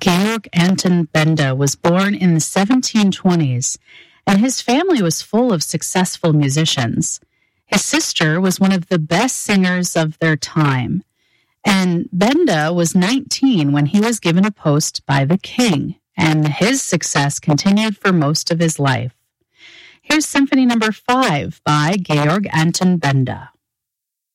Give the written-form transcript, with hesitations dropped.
Georg Anton Benda was born in the 1720s, and his family was full of successful musicians. His sister was one of the best singers of their time, and Benda was 19 when he was given a post by the king, and his success continued for most of his life. Here's Symphony Number 5 by Georg Anton Benda.